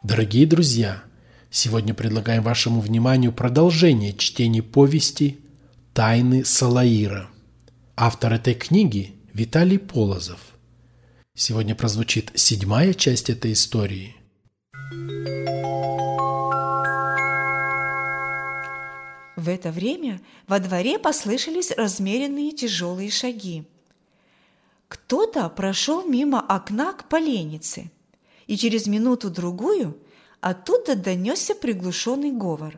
Дорогие друзья, сегодня предлагаем вашему вниманию продолжение чтения повести «Тайны Салаира». Автор этой книги – Виталий Полозов. Сегодня прозвучит 7-я часть этой истории. В это время во дворе послышались размеренные тяжелые шаги. Кто-то прошел мимо окна к поленнице, и через минуту-другую оттуда донесся приглушенный говор.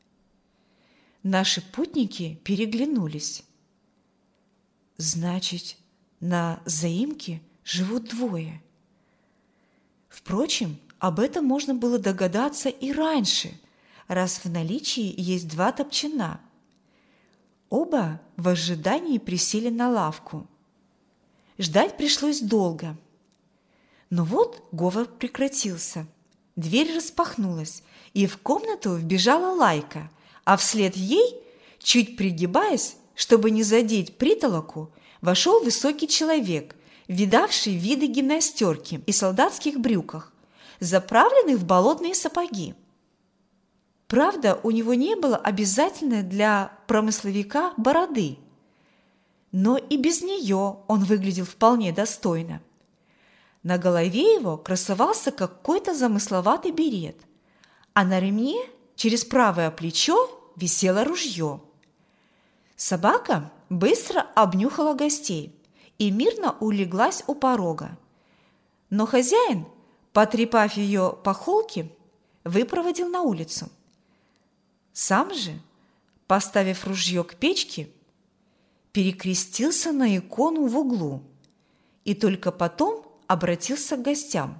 Наши путники переглянулись. Значит, на заимке живут двое. Впрочем, об этом можно было догадаться и раньше, раз в наличии есть два топчина. Оба в ожидании присели на лавку. Ждать пришлось долго. Но вот говор прекратился. Дверь распахнулась, и в комнату вбежала Лайка, а вслед ей, чуть пригибаясь, чтобы не задеть притолоку, вошел высокий человек, видавший виды гимнастерки и солдатских брюках, заправленных в болотные сапоги. Правда, у него не было обязательной для промысловика бороды, но и без нее он выглядел вполне достойно. На голове его красовался какой-то замысловатый берет, а на ремне через правое плечо висело ружье. Собака быстро обнюхала гостей и мирно улеглась у порога. Но хозяин, потрепав ее по холке, выпроводил на улицу. Сам же, поставив ружье к печке, перекрестился на икону в углу и только потом обратился к гостям.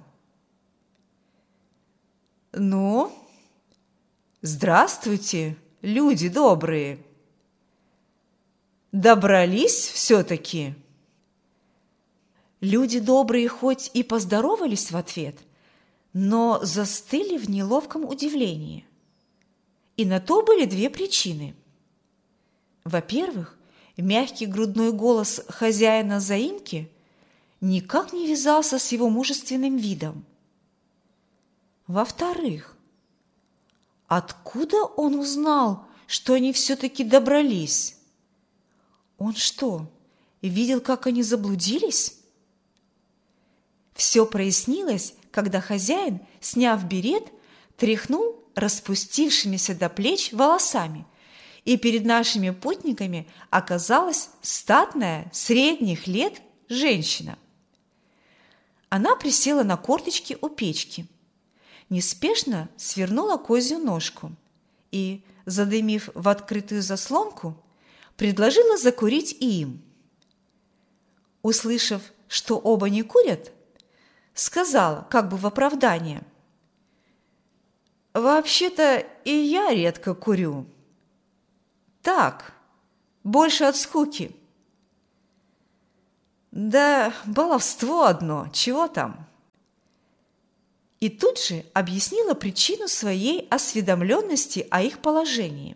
«Ну, здравствуйте, люди добрые! Добрались все-таки?» Люди добрые хоть и поздоровались в ответ, но застыли в неловком удивлении. И на то были две причины. Во-первых, мягкий грудной голос хозяина заимки никак не вязался с его мужественным видом. Во-вторых, откуда он узнал, что они все-таки добрались? Он что, видел, как они заблудились? Все прояснилось, когда хозяин, сняв берет, тряхнул распустившимися до плеч волосами, и перед нашими путниками оказалась статная средних лет женщина. Она присела на корточки у печки, неспешно свернула козью ножку и, задымив в открытую заслонку, предложила закурить и им. Услышав, что оба не курят, сказала, как бы в оправдание: «Вообще-то и я редко курю. Так, больше от скуки. Да баловство одно, чего там?» И тут же объяснила причину своей осведомленности о их положении.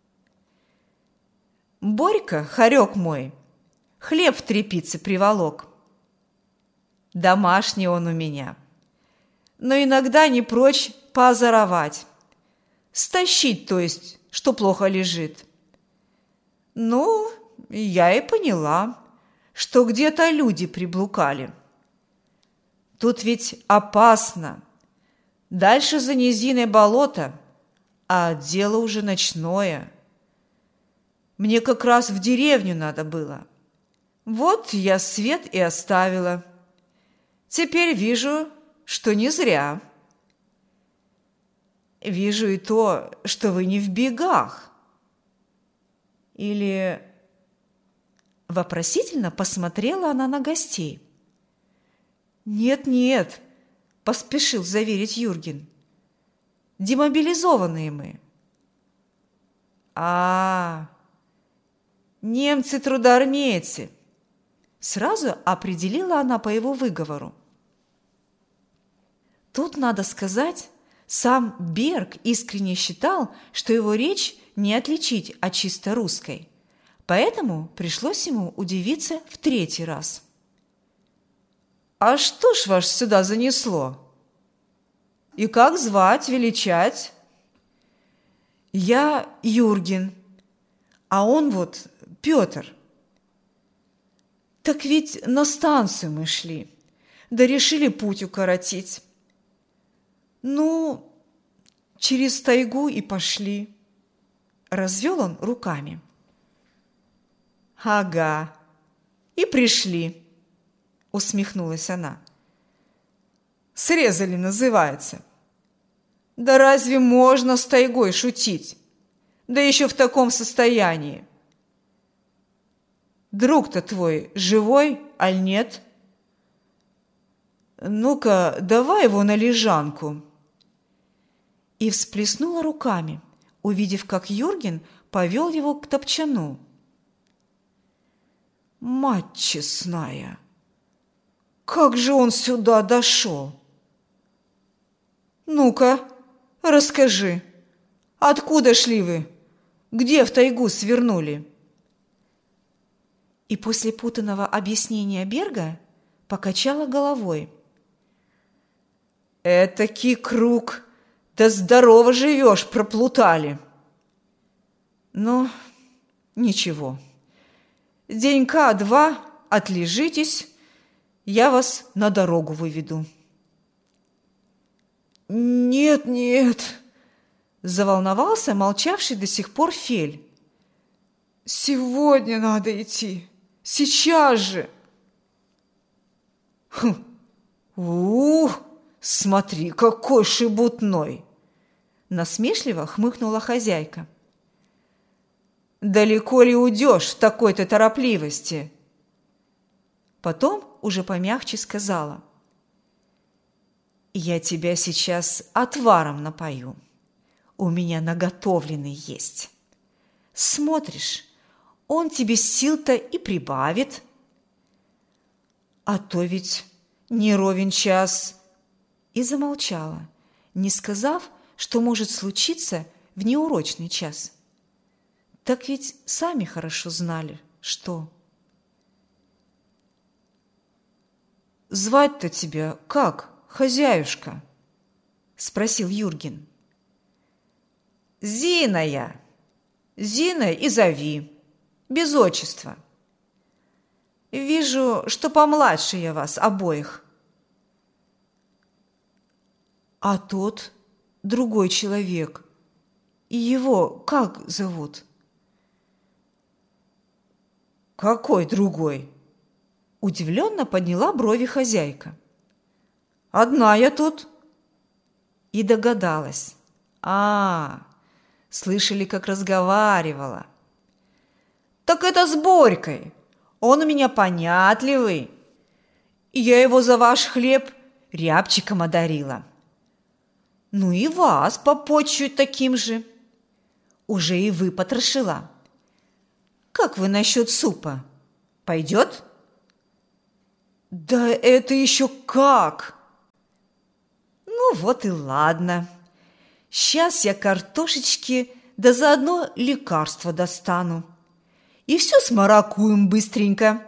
«Борька, хорек мой, хлеб в тряпице приволок. Домашний он у меня, но иногда не прочь поозоровать, стащить, то есть, что плохо лежит. Ну, я и поняла, что где-то люди приблукали. Тут ведь опасно. Дальше за низиной болото, а дело уже ночное. Мне как раз в деревню надо было. Вот я свет и оставила. Теперь вижу, что не зря. Вижу и то, что вы не в бегах. Или...» Вопросительно посмотрела она на гостей. «Нет-нет», – поспешил заверить Юрген. «Демобилизованные мы». Немцы-трудоармейцы», – сразу определила она по его выговору. Тут, надо сказать, сам Берг искренне считал, что его речь не отличить от чисто русской, поэтому пришлось ему удивиться в третий раз. «А что ж вас сюда занесло?» И как звать, величать? Я Юрген, а он вот Петр. Так ведь на станцию мы шли, да решили путь укоротить. Ну, через тайгу и пошли. Развел он руками. Ага, и пришли, усмехнулась она. Срезали, называется. Да разве можно с тайгой шутить? Да еще в таком состоянии. Друг-то твой живой, аль нет? Ну-ка, давай его на лежанку. И всплеснула руками, увидев, как Юрген повел его к топчану. Мать честная, как же он сюда дошел? Ну-ка, расскажи, откуда шли вы? Где в тайгу свернули? И после путанного объяснения Берга покачала головой. Этакий круг, да здорово живешь, проплутали. Ну, ничего, денька-два отлежитесь, я вас на дорогу выведу. Нет, нет, заволновался молчавший до сих пор Фель. Сегодня надо идти, сейчас же. Смотри, какой шебутной! Насмешливо хмыкнула хозяйка. Далеко ли уйдешь в такой-то торопливости? Потом уже помягче сказала. Я тебя сейчас отваром напою. У меня наготовленный есть. Смотришь, он тебе сил-то и прибавит. А то ведь не ровен час. И замолчала, не сказав, что может случиться в неурочный час. Так ведь сами хорошо знали, что... «Звать-то тебя как, хозяюшка?» – спросил Юрген. «Зина я. Зина и зови. Без отчества. Вижу, что помладше я вас обоих». «А тот другой человек, и его как зовут?» «Какой другой?» Удивленно подняла брови хозяйка. «Одна я тут». И догадалась. Слышали, как разговаривала. «Так это с Борькой. Он у меня понятливый. И я его за ваш хлеб рябчиком одарила. Ну и вас попотчую таким же. Уже и вы потрошила. Как вы насчет супа? Пойдет?» «Да это еще как!» «Ну вот и ладно. Сейчас я картошечки, да заодно лекарства достану. И все смаракуем быстренько».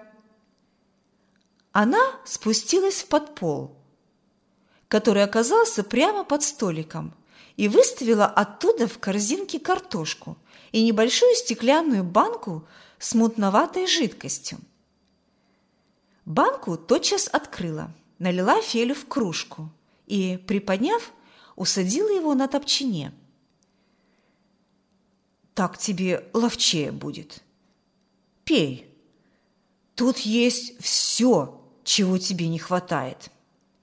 Она спустилась в подпол, который оказался прямо под столиком, и выставила оттуда в корзинке картошку и небольшую стеклянную банку с мутноватой жидкостью. Банку тотчас открыла, налила Фелю в кружку и, приподняв, усадила его на топчине. «Так тебе ловчее будет. Пей. Тут есть все, чего тебе не хватает».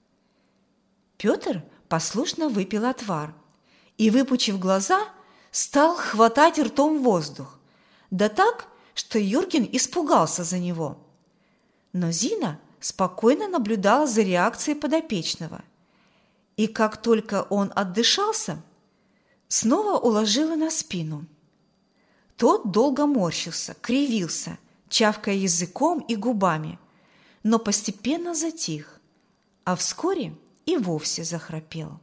Петр послушно выпил отвар и, выпучив глаза, стал хватать ртом воздух, да так, что Юрген испугался за него. Но Зина спокойно наблюдала за реакцией подопечного, и как только он отдышался, снова уложила на спину. Тот долго морщился, кривился, чавкая языком и губами, но постепенно затих, а вскоре и вовсе захрапел.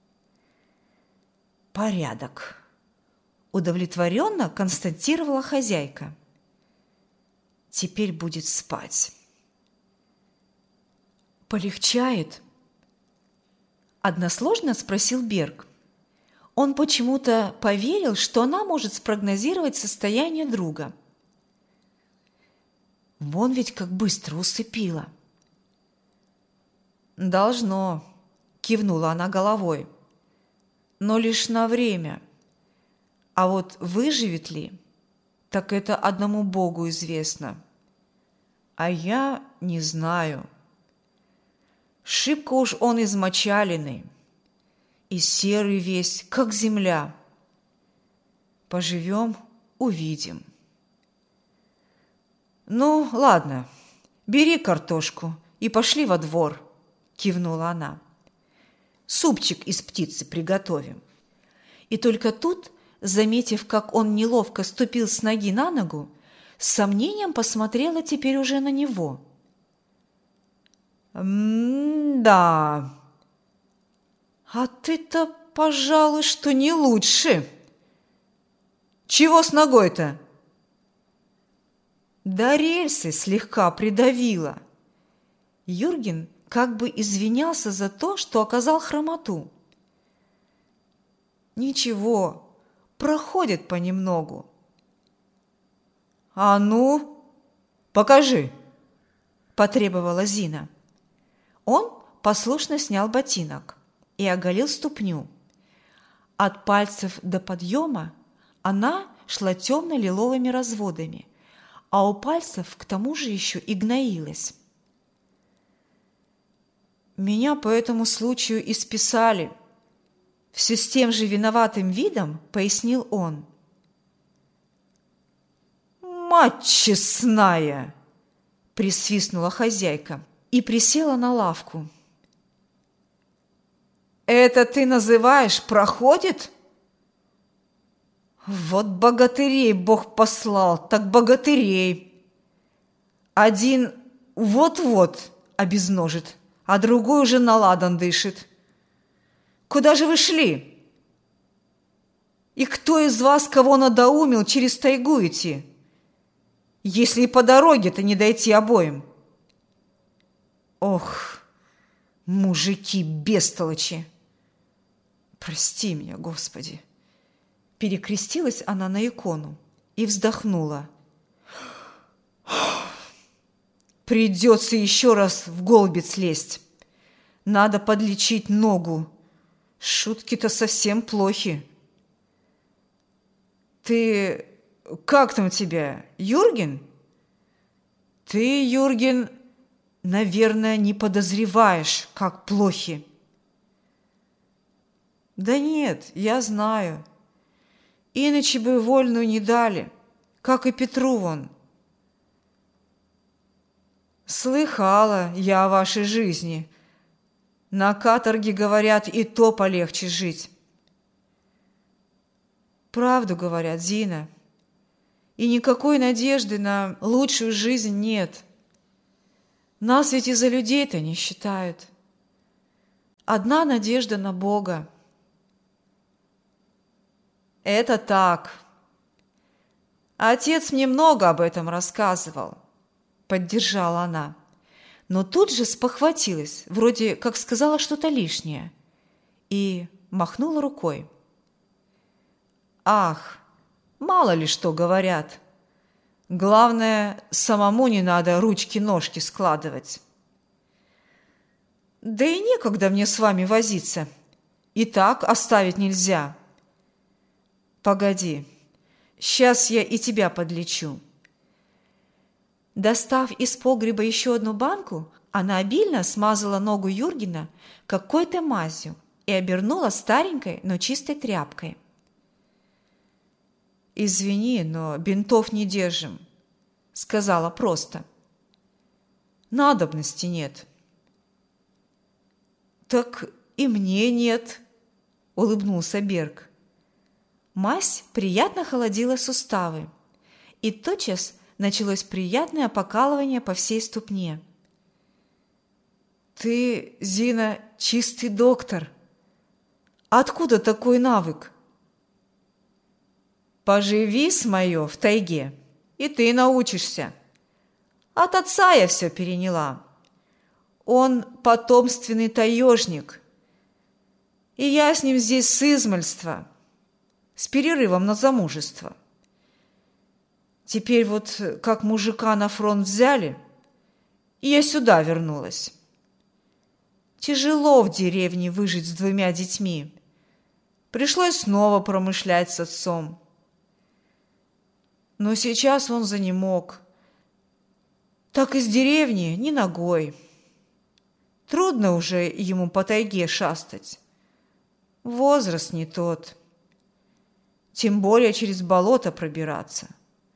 «Порядок», – удовлетворенно констатировала хозяйка. «Теперь будет спать». «Полегчает?» односложно спросил Берг. Он почему-то поверил, что она может спрогнозировать состояние друга. Вон ведь как быстро усыпила. «Должно», – кивнула она головой, – «но лишь на время. А вот выживет ли, так это одному Богу известно. А я не знаю. Шибко уж он измочаленный, и серый весь, как земля. Поживем – увидим». «Ну, ладно, бери картошку и пошли во двор», – кивнула она. «Супчик из птицы приготовим». И только тут, заметив, как он неловко ступил с ноги на ногу, с сомнением посмотрела теперь уже на него. «Да, а ты-то, пожалуй, что не лучше. Чего с ногой-то?» «Да рельсы слегка придавило». Юрген как бы извинялся за то, что оказал хромоту. «Ничего, проходит понемногу». «А ну, покажи», – потребовала Зина. Он послушно снял ботинок и оголил ступню. От пальцев до подъема она шла темно-лиловыми разводами, а у пальцев к тому же еще и гноилась. «Меня по этому случаю и списали», – все с тем же виноватым видом пояснил он. «Мать честная!» – присвистнула хозяйка и присела на лавку. «Это ты называешь проходит? Вот богатырей Бог послал, так богатырей. Один вот-вот обезножит, а другой уже наладан дышит. Куда же вы шли? И кто из вас кого надоумил через тайгу идти, если и по дороге-то не дойти обоим? Ох, мужики бестолочи! Прости меня, Господи!» Перекрестилась она на икону и вздохнула. «Придется еще раз в голубец лезть. Надо подлечить ногу. Шутки-то совсем плохи». «Ты... как там тебя, Юрген?» «Ты, Юрген, наверное, не подозреваешь, как плохи». «Да нет, я знаю. Иначе бы вольную не дали, как и Петру вон». «Слыхала я о вашей жизни. На каторге, говорят, и то полегче жить». «Правду говорят, Зина. И никакой надежды на лучшую жизнь нет. Нас ведь и за людей-то не считают. Одна надежда на Бога». «Это так. Отец мне много об этом рассказывал», – поддержала она. Но тут же спохватилась, вроде как сказала что-то лишнее, и махнула рукой. «Ах, мало ли что говорят. Главное, самому не надо ручки-ножки складывать». «Да и некогда мне с вами возиться. И так оставить нельзя». «Погоди, сейчас я и тебя подлечу». Достав из погреба еще одну банку, она обильно смазала ногу Юргена какой-то мазью и обернула старенькой, но чистой тряпкой. «Извини, но бинтов не держим», — сказала просто. «Надобности нет». «Так и мне нет», — улыбнулся Берг. Мазь приятно холодила суставы, и тотчас началось приятное покалывание по всей ступне. «Ты, Зина, чистый доктор. Откуда такой навык?» «Поживи с моё в тайге, и ты научишься. От отца я все переняла. Он потомственный таежник. И я с ним здесь с измальства, с перерывом на замужество. Теперь вот как мужика на фронт взяли, и я сюда вернулась. Тяжело в деревне выжить с 2 детьми. Пришлось снова промышлять с отцом. Но сейчас он занемог. Так из деревни ни ногой. Трудно уже ему по тайге шастать. Возраст не тот. Тем более через болото пробираться.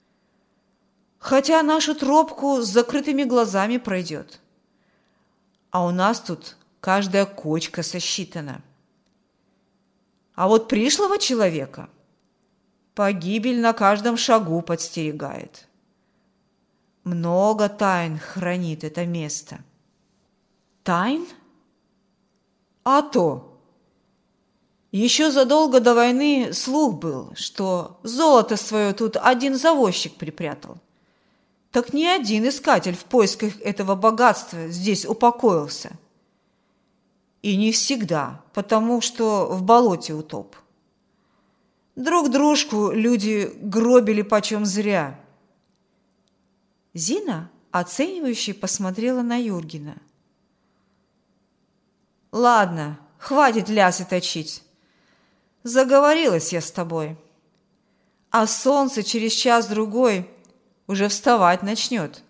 Хотя нашу тропку с закрытыми глазами пройдет. А у нас тут каждая кочка сосчитана. А вот пришлого человека погибель на каждом шагу подстерегает. Много тайн хранит это место. Тайн? А то! Еще задолго до войны слух был, что золото свое тут один завозчик припрятал. Так ни один искатель в поисках этого богатства здесь упокоился. И не всегда, потому что в болоте утоп. Друг дружку люди гробили почем зря. Зина оценивающе посмотрела на Юргена. Ладно, хватит лясы точить. Заговорилась я с тобой. А солнце через час-другой уже вставать начнет.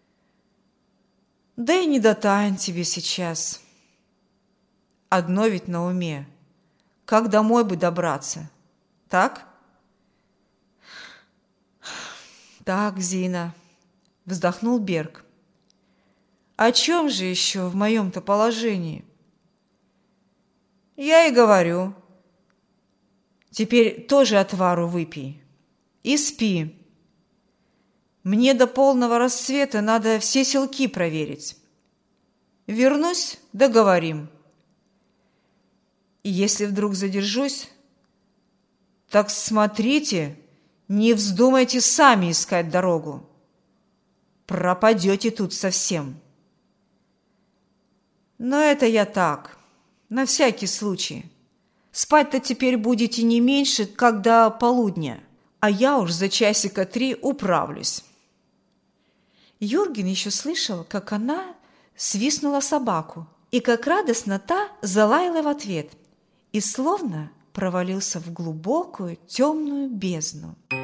Да и не до тайн тебе сейчас. Одно ведь на уме. Как домой бы добраться? Так? Так, Зина, вздохнул Берг. О чем же еще в моем-то положении? Я и говорю. Теперь тоже отвару выпей и спи. Мне до полного рассвета надо все селки проверить. Вернусь, договорим. И если вдруг задержусь, так смотрите, не вздумайте сами искать дорогу. Пропадете тут совсем. Но это я так, на всякий случай. Спать-то теперь будете не меньше, как до полудня, а я уж за часика 3 управлюсь. Юрген еще слышал, как она свистнула собаку, и как радостно та залаяла в ответ, и словно провалился в глубокую темную бездну.